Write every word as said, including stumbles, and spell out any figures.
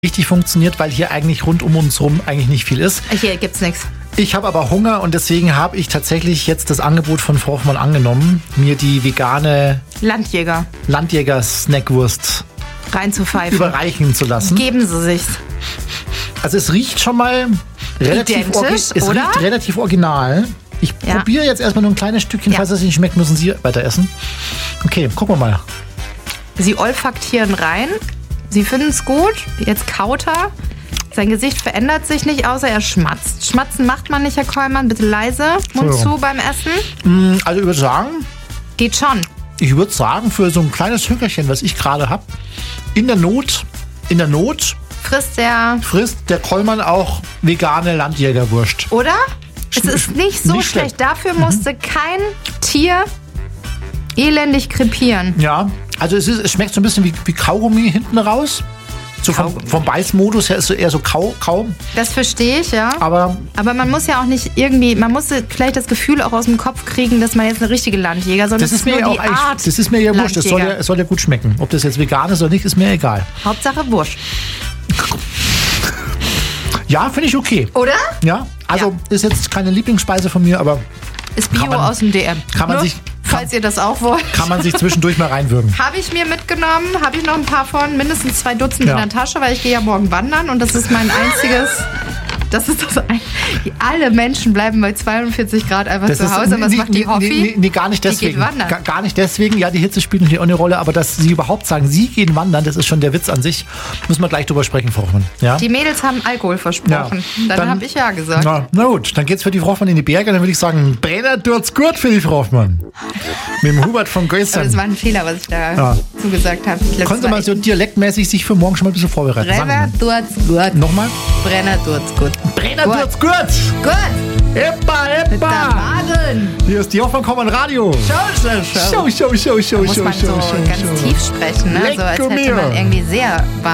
richtig funktioniert, weil hier eigentlich rund um uns rum eigentlich nicht viel ist. Hier gibt's nichts. Ich habe aber Hunger und deswegen habe ich tatsächlich jetzt das Angebot von Frau Hoffmann angenommen, mir die vegane Landjäger Landjäger-Snackwurst reinzupfeifen. überreichen zu lassen. Geben Sie sich's. Also es riecht schon mal relativ, Identisch, orgi- es oder? riecht relativ original. Ich Ja. probiere jetzt erstmal nur ein kleines Stückchen, Ja. falls es nicht schmeckt, müssen Sie weiter essen. Okay, gucken wir mal. Sie olfaktieren rein. Sie finden es gut. Jetzt kaut er. Sein Gesicht verändert sich nicht, außer er schmatzt. Schmatzen macht man nicht, Herr Kollmann. Bitte leise. Mund So. zu beim Essen. Also ich würde sagen, Geht schon. ich würde sagen, für so ein kleines Hüngerchen, was ich gerade habe, in der Not, in der Not Frisst er, frisst der Kollmann auch vegane Landjägerwurst. oder? Es Sch- ist nicht so nicht schlecht. schlecht. Dafür musste kein Tier elendig krepieren. Ja, also es, ist, es schmeckt so ein bisschen wie, wie Kaugummi hinten raus. So vom, Kaugummi. vom Beißmodus her ist so eher so Kau, Kaum. Das verstehe ich, ja. Aber Aber man muss ja auch nicht irgendwie, man muss vielleicht das Gefühl auch aus dem Kopf kriegen, dass man jetzt eine richtige Landjäger, sondern das es ist mir nur ja auch die eigentlich, Art. das ist mir ja wurscht. Das soll ja, Landjäger. es soll ja gut schmecken. Ob das jetzt vegan ist oder nicht, ist mir egal. Hauptsache Wurst. Ja, finde ich okay. Oder? Ja, also Ja. ist jetzt keine Lieblingsspeise von mir, aber Ist Bio Kann man- aus dem D M. kann man Nur, sich- falls ihr das auch wollt. kann man sich zwischendurch mal reinwürgen. Habe ich mir mitgenommen, habe ich noch ein paar von, mindestens zwei Dutzend Ja. in der Tasche, weil ich gehe ja morgen wandern und das ist mein einziges, das ist das ein, die, alle Menschen bleiben bei zweiundvierzig Grad einfach Das zu ist- Hause. Was nee, macht die nee, Hoffi? Nee, nee, nee, gar nicht Die geht deswegen. wandern. Gar, gar nicht deswegen. Ja, die Hitze spielt natürlich auch eine Rolle, aber dass Sie überhaupt sagen, Sie gehen wandern, das ist schon der Witz an sich. Müssen wir gleich drüber sprechen, Frau Hoffmann. Ja? Die Mädels haben Alkohol versprochen. Dann, dann- habe ich ja gesagt. Na, na gut, dann geht's für die Frau Hoffmann in die Berge. Dann würde ich sagen, Brenner tut's gut für die Frau Hoffmann. Mit dem Hubert von Aber das Gössern. war ein Fehler, was ich da Ja. zugesagt habe. Ich glaub, Können das Sie war mal so dialektmäßig sich für morgen schon mal ein bisschen vorbereiten? Sagen Brenner Sie mal. tut's gut. Nochmal? Brenner tut's gut. Brenner Gut. tut's gut. Gut. Eppa, Mit der eppa. Magen. Hier ist die Hoffmann Kommand Radio. Schau, schau, schau. Show, show, show, show, Muss show, man show, so show, ganz show. tief sprechen, ne? So als Lecco hätte man mio. irgendwie sehr